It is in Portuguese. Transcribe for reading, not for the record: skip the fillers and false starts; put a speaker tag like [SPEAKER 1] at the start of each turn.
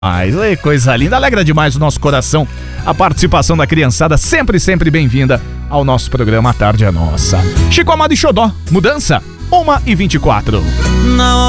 [SPEAKER 1] Mas coisa linda, alegra demais o nosso coração a participação da criançada, sempre bem-vinda ao nosso programa A Tarde é Nossa. Chico Amado e Xodó, Mudança, 1h24.